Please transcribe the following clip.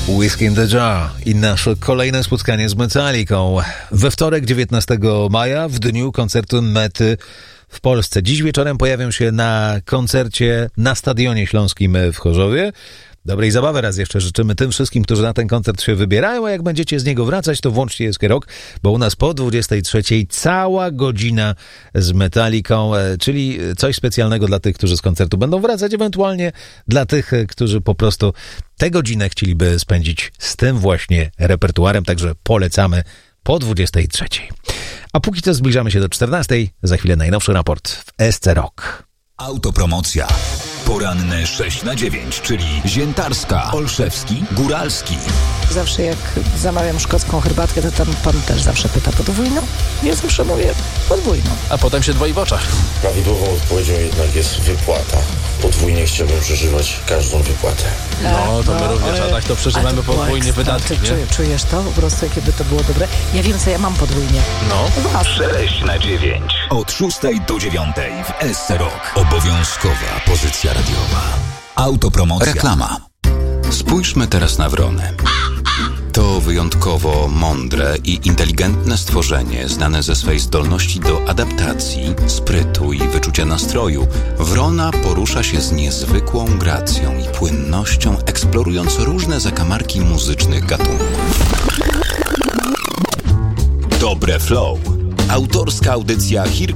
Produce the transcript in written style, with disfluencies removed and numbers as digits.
Whiskey in the Jar i nasze kolejne spotkanie z Metallicą we wtorek 19 maja w dniu koncertu Mety w Polsce. Dziś wieczorem pojawią się na koncercie na Stadionie Śląskim w Chorzowie. Dobrej zabawy raz jeszcze życzymy tym wszystkim, którzy na ten koncert się wybierają, a jak będziecie z niego wracać, to włączcie Jeskę Rock, bo u nas po 23 cała godzina z Metallicą, czyli coś specjalnego dla tych, którzy z koncertu będą wracać, ewentualnie dla tych, którzy po prostu tę godzinę chcieliby spędzić z tym właśnie repertuarem, także polecamy po 23. A póki co zbliżamy się do 14. Za chwilę najnowszy raport w SC Rock. Autopromocja. Poranne 6 na 9, czyli Ziętarska, Olszewski, Góralski. Zawsze jak zamawiam szkocką herbatkę, to tam pan też zawsze pyta podwójną. Ja zawsze mówię podwójną. A potem się dwoi w oczach. Prawidłową odpowiedzią jednak jest wypłata. Podwójnie chciałbym przeżywać każdą wypłatę. No, to my również, a tak to przeżywamy podwójnie wydatki, Ty czujesz to po prostu, jakie to było dobre? Ja wiem, co ja mam podwójnie. No. 6 na 9. Od 6 do 9 w SC Rock. Obowiązkowa pozycja radiowa. Autopromocja. Reklama. Spójrzmy teraz na wrony. To wyjątkowo mądre i inteligentne stworzenie, znane ze swej zdolności do adaptacji, sprytu i wyczucia nastroju. Wrona porusza się z niezwykłą gracją i płynnością, eksplorując różne zakamarki muzycznych gatunków. Dobre Flow. Autorska audycja Hirka